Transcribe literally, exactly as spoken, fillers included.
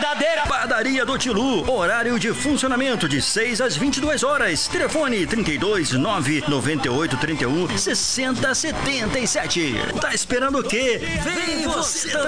verdadeira. Padaria do Tilu, horário de funcionamento de seis às vinte e duas horas. Telefone trinta e dois, nove noventa e oito, trinta e um, sessenta, setenta e sete. Tá esperando o quê? Vem você também.